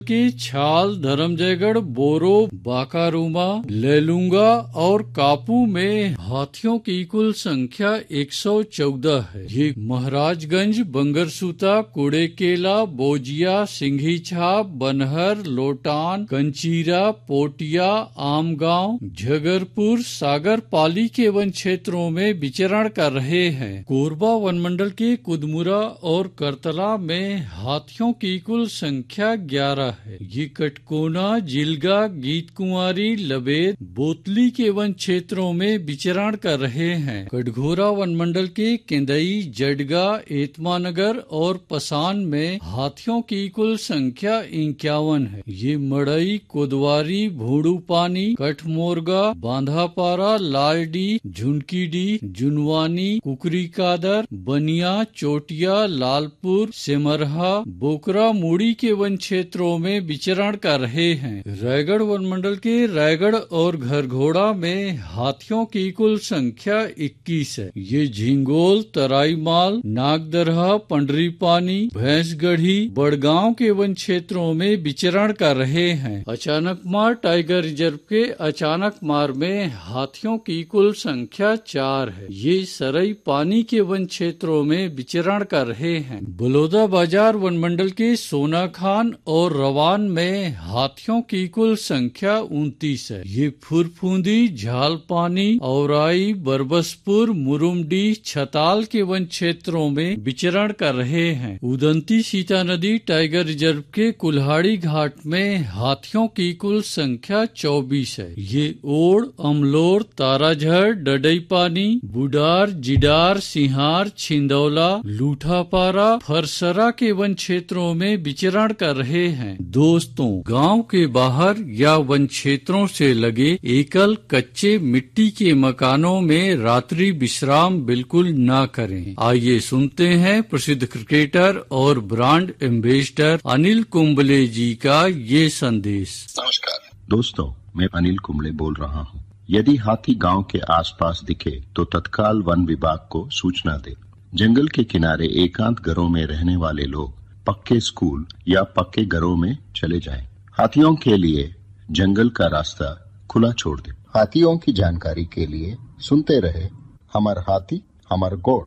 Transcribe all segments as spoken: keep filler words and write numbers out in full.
के छाल, धर्मजयगढ़, बोरो, बाकारूमा, लेलूंगा और कापू में हाथियों की कुल संख्या एक सौ चौदह है। ये महाराजगंज, बंगरसूता, कुड़ेकेला, बोजिया, सिंघी छाप, बनहर, लोटान, कंचीरा, पोटिया, आमगांव, झगरपुर, सागर पाली के वन क्षेत्रों में विचरण कर रहे हैं। कोरबा वनमंडल के कुदमुरा और करतला में हाथियों की कुल संख्या ग्यारह है। ये कटकोना, जिलगा, गीत कुंवारी, लबेद, बोतली के वन क्षेत्रों में विचरण कर रहे हैं। कटघोरा वनमंडल के केंदई, जडगा, एतमानगर और पसान में हाथियों की कुल संख्या इक्यावन है। ये मड़ई, कोदवारी, भूडूपानी, कठमोरगा, बांधापारा, लालडी, झुनकीडी, जुनवानी, कुकरी कादर, बनिया, चोटिया, लालपुर, सेमरहा, बोकरा, मुड़ी के वन क्षेत्रों में विचरण कर रहे हैं। रायगढ़ वनमंडल के रायगढ़ और घरघोड़ा में हाथियों की कुल संख्या इक्कीस है। ये झिंगोल, तराईमाल, नागदरहा, पंडरीपानी, भैंसगढ़ी, बड़गांव के वन क्षेत्रों में विचरण कर रहे हैं। अचानक मार टाइगर रिजर्व के अचानक मार में हाथियों की कुल संख्या चार है। ये सरई पानी के वन क्षेत्रों में विचरण कर रहे हैं। बलौदा बाजार वनमंडल के सोना खान और रवान में हाथियों की कुल संख्या उनतीस है। ये फुरफुंदी, झालपानी, औराई, बरबसपुर, मुरुमडी, छताल के वन क्षेत्रों में विचरण कर रहे हैं। उदंती सीता नदी टाइगर रिजर्व के कुल्हाड़ी घाट में हाथियों की कुल संख्या चौबीस है। ये ओड़, अमलोर, ताराझर, डडईपानी, बुडार, जिडार, सिंहार, छिंदौला, लूठापारा, फरसरा के वन क्षेत्रों में विचरण कर रहे हैं। दोस्तों, गांव के बाहर या वन क्षेत्रों से लगे एकल कच्चे मिट्टी के मकानों में रात्रि विश्राम बिल्कुल ना करें। आइए सुनते हैं प्रसिद्ध क्रिकेटर और ब्रांड एम्बेसडर अनिल कुंबले जी का ये संदेश। नमस्कार दोस्तों, मैं अनिल कुंबले बोल रहा हूँ। यदि हाथी गांव के आसपास दिखे तो तत्काल वन विभाग को सूचना दे। जंगल के किनारे एकांत घरों में रहने वाले लोग पक्के स्कूल या पक्के घरों में चले जाएं। हाथियों के लिए जंगल का रास्ता खुला छोड़ दे। हाथियों की जानकारी के लिए सुनते रहे हमर हाथी हमर गोड़।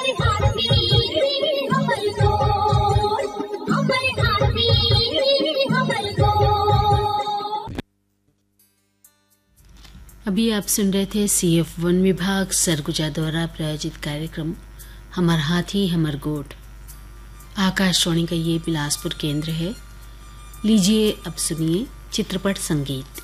अभी आप सुन रहे थे सीएफ वन विभाग सरगुजा द्वारा प्रायोजित कार्यक्रम हमर हाथी हमर गोठ। आकाशवाणी का ये बिलासपुर केंद्र है। लीजिए अब सुनिए चित्रपट संगीत।